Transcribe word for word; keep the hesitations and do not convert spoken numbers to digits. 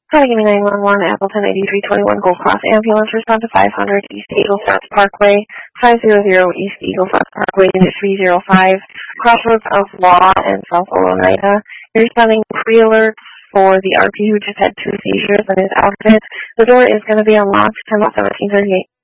Hi, give me nine one one, Appleton eighty-three twenty-one Gold Cross Ambulance, respond to five hundred East Eagle Fence Parkway, five hundred East Eagle Fence Parkway, unit three oh five, crossroads of Law and South Oneida. You're responding pre-alerts for the R P who just had two seizures and is out of it. The door is going to be unlocked, time at seventeen thirty-eight.